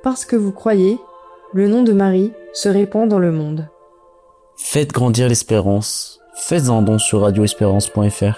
parce que vous croyez, le nom de Marie se répand dans le monde. Faites grandir l'espérance. Faites un don sur radioespérance.fr.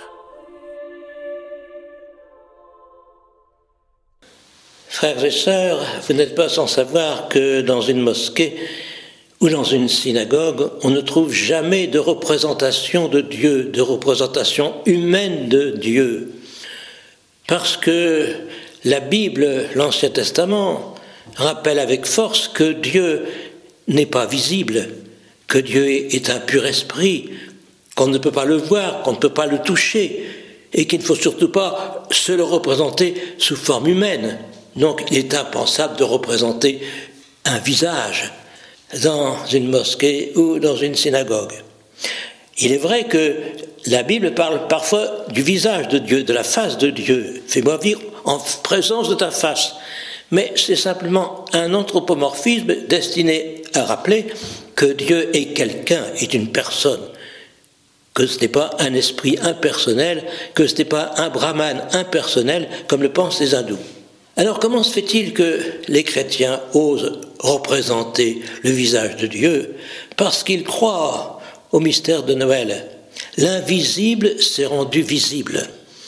Frères et sœurs, vous n'êtes pas sans savoir que dans une mosquée ou dans une synagogue, on ne trouve jamais de représentation de Dieu, de représentation humaine de Dieu. Parce que la Bible, l'Ancien Testament, rappelle avec force que Dieu n'est pas visible, que Dieu est un pur esprit, qu'on ne peut pas le voir, qu'on ne peut pas le toucher, et qu'il ne faut surtout pas se le représenter sous forme humaine. Donc il est impensable de représenter un visage dans une mosquée ou dans une synagogue. Il est vrai que la Bible parle parfois du visage de Dieu, de la face de Dieu. Fais-moi vivre en présence de ta face. Mais c'est simplement un anthropomorphisme destiné à rappeler que Dieu est quelqu'un, est une personne, que ce n'est pas un esprit impersonnel, que ce n'est pas un brahman impersonnel, comme le pensent les hindous. Alors comment se fait-il que les chrétiens osent représenter le visage de Dieu? Parce qu'ils croient au mystère de Noël. L'invisible s'est rendu visible.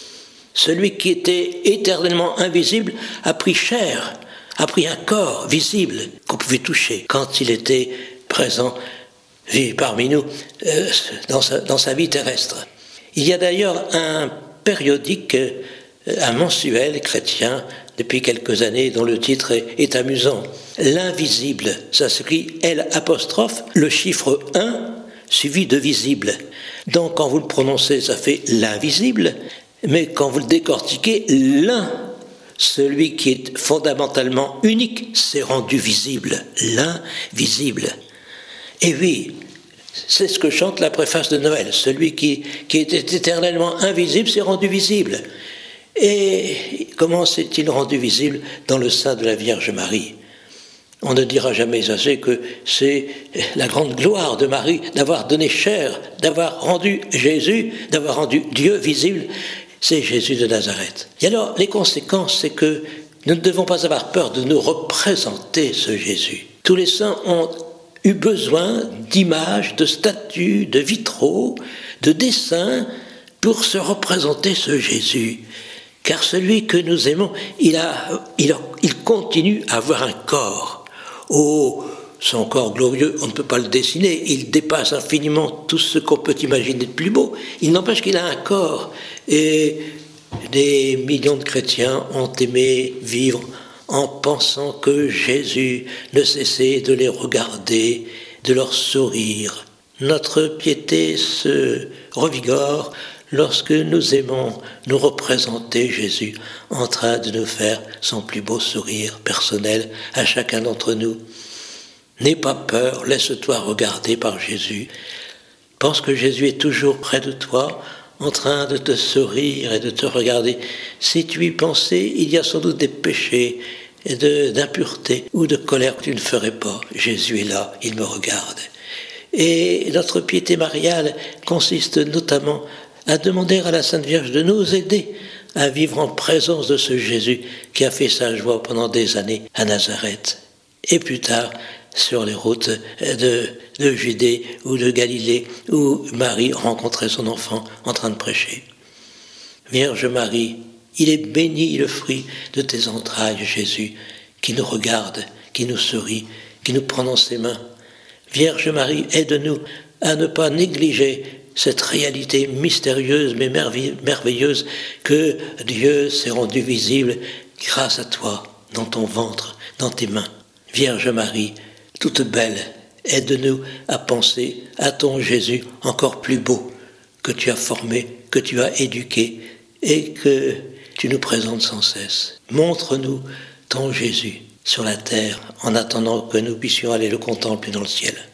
Celui qui était éternellement invisible a pris chair, a pris un corps visible qu'on pouvait toucher quand il était présent parmi nous dans sa vie terrestre. Il y a d'ailleurs un périodique, un mensuel chrétien depuis quelques années dont le titre est amusant. L'invisible, ça s'écrit L', le chiffre 1 suivi de visible. Donc quand vous le prononcez, ça fait l'invisible, mais quand vous le décortiquez, l'un, celui qui est fondamentalement unique, s'est rendu visible. L'invisible. Et oui, c'est ce que chante la préface de Noël. Celui qui était éternellement invisible s'est rendu visible. Et comment s'est-il rendu visible dans le sein de la Vierge Marie? On ne dira jamais assez que c'est la grande gloire de Marie d'avoir donné chair, d'avoir rendu Jésus, d'avoir rendu Dieu visible. C'est Jésus de Nazareth. Et alors, les conséquences, c'est que nous ne devons pas avoir peur de nous représenter ce Jésus. Tous les saints ont eu besoin d'images, de statues, de vitraux, de dessins pour se représenter ce Jésus. Car celui que nous aimons, il continue à avoir un corps. Oh, son corps glorieux, on ne peut pas le dessiner, il dépasse infiniment tout ce qu'on peut imaginer de plus beau. Il n'empêche qu'il a un corps. Et des millions de chrétiens ont aimé vivre en pensant que Jésus ne cessait de les regarder, de leur sourire. Notre piété se revigore lorsque nous aimons nous représenter Jésus en train de nous faire son plus beau sourire personnel à chacun d'entre nous. N'aie pas peur, laisse-toi regarder par Jésus. Pense que Jésus est toujours près de toi, en train de te sourire et de te regarder. Si tu y pensais, il y a sans doute des péchés et d'impureté ou de colère que tu ne ferais pas. Jésus est là, il me regarde. Et notre piété mariale consiste notamment à demander à la Sainte Vierge de nous aider à vivre en présence de ce Jésus qui a fait sa joie pendant des années à Nazareth et plus tard sur les routes de Judée ou de Galilée où Marie rencontrait son enfant en train de prêcher. Vierge Marie, il est béni le fruit de tes entrailles, Jésus, qui nous regarde, qui nous sourit, qui nous prend dans ses mains. Vierge Marie, aide-nous à ne pas négliger cette réalité mystérieuse mais merveilleuse que Dieu s'est rendu visible grâce à toi, dans ton ventre, dans tes mains. Vierge Marie, toute belle, aide-nous à penser à ton Jésus encore plus beau, que tu as formé, que tu as éduqué et que tu nous présentes sans cesse. Montre-nous ton Jésus sur la terre en attendant que nous puissions aller le contempler dans le ciel.